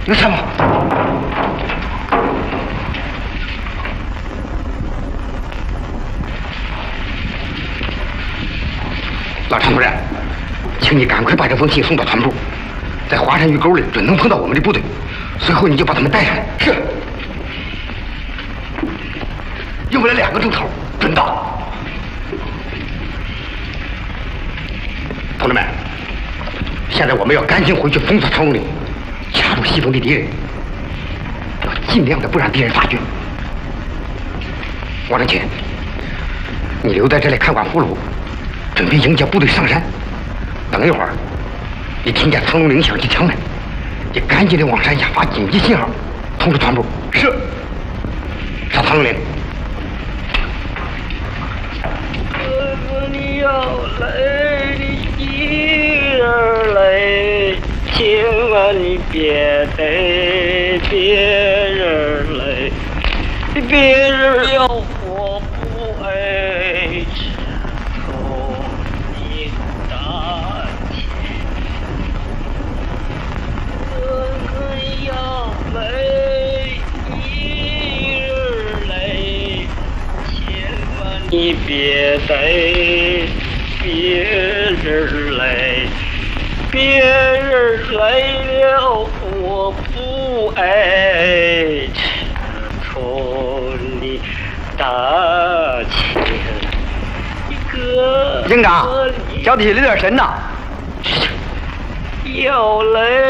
有什么？老常主任，请你赶快把这封信送到团部，在华山峪沟里准能碰到我们的部队，随后你就把他们带上来。是。用不了2个钟头，准到。同志们，现在我们要赶紧回去封锁长龙岭，掐住西风的敌人，要尽量的不让敌人发觉。王正清，你留在这里看管俘虏，准备迎接部队上山。等一会儿，你听见长龙岭响起枪门，你赶紧的往山下发紧急信号，通知团部。是。上长龙岭。 你要来，你一人来，千万你别带别人来，别人要我不爱，求你大气。我们要来，一人来，千万你别带别人来，别人来了我不爱，求你大钱一个。 营长，小弟里有点神呐。 要来。